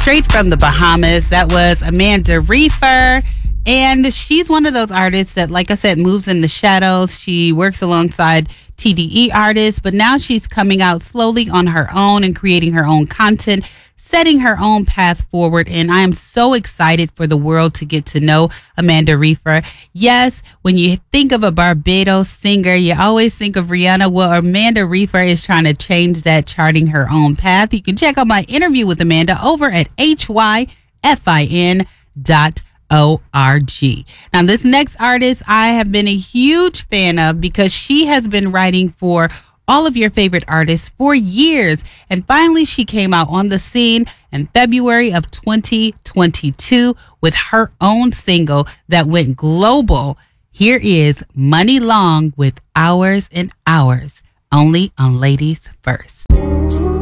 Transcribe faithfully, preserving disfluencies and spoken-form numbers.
straight from the Bahamas. That was Amanda Reifer. And she's one of those artists that, like I said, moves in the shadows. She works alongside T D E artists, but now she's coming out slowly on her own and creating her own content, setting her own path forward. And I am so excited for the world to get to know Amanda Reifer. Yes, when you think of a Barbados singer, you always think of Rihanna. Well, Amanda Reifer is trying to change that, charting her own path. You can check out my interview with Amanda over at H Y F I N dot O R G. Now, this next artist I have been a huge fan of because she has been writing for all of your favorite artists for years. And finally, she came out on the scene in February of twenty twenty-two with her own single that went global. Here is Money Long with Hours and Hours, only on Ladies First.